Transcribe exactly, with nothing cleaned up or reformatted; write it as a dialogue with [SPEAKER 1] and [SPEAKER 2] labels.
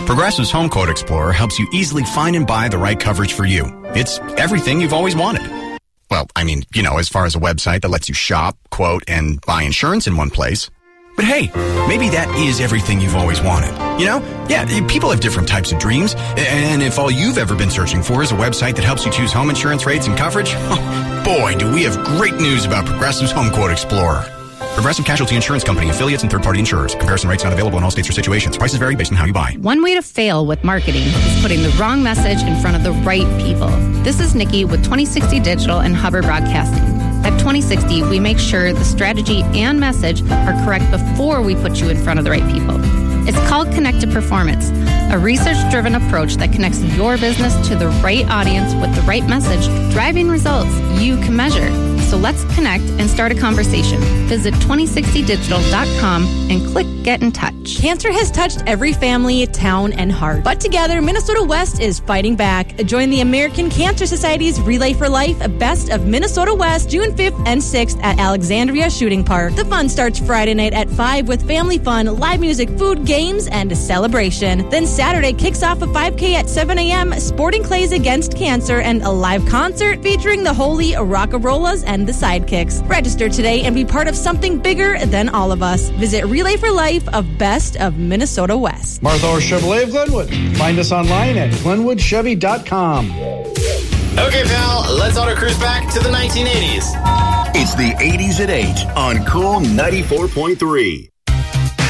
[SPEAKER 1] Progressive's Home Quote Explorer helps you easily find and buy the right coverage for you. It's everything you've always wanted. Well, I mean, you know, as far as a website that lets you shop, quote, and buy insurance in one place. But hey, maybe that is everything you've always wanted. You know? Yeah, people have different types of dreams. And if all you've ever been searching for is a website that helps you choose home insurance rates and coverage, boy, do we have great news about Progressive's Home Quote Explorer. Progressive Casualty Insurance Company, affiliates, and third-party insurers. Comparison rates not available in all states or situations. Prices vary based on how you buy.
[SPEAKER 2] One way to fail with marketing is putting the wrong message in front of the right people. This is Nikki with twenty sixty Digital and Hubbard Broadcasting. At twenty sixty, we make sure the strategy and message are correct before we put you in front of the right people. It's called Connected Performance, a research-driven approach that connects your business to the right audience with the right message, driving results you can measure. So let's connect and start a conversation. Visit twenty sixty digital dot com and click Get in Touch.
[SPEAKER 3] Cancer has touched every family, town, and heart. But together, Minnesota West is fighting back. Join the American Cancer Society's Relay for Life Best of Minnesota West, June fifth and sixth at Alexandria Shooting Park. The fun starts Friday night at five with family fun, live music, food, games, and a celebration. Then Saturday kicks off a five K at seven a.m., Sporting Clays Against Cancer, and a live concert featuring the Holy Rockarollas and the Sidekicks. Register today and be part of something bigger than all of us. Visit Relay for Life of Best of Minnesota West.
[SPEAKER 4] Martha Orr Chevrolet of Glenwood. Find us online at glenwood chevy dot com.
[SPEAKER 5] Okay, pal, let's auto cruise back to the nineteen eighties.
[SPEAKER 6] It's the eighties at eight on Cool ninety-four point three.